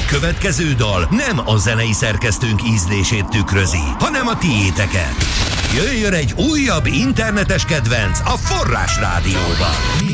következő dal nem a zenei szerkesztőnk ízlését tükrözi, hanem a tiéteket. Jöjjön egy újabb internetes kedvenc a Forrás Rádióban.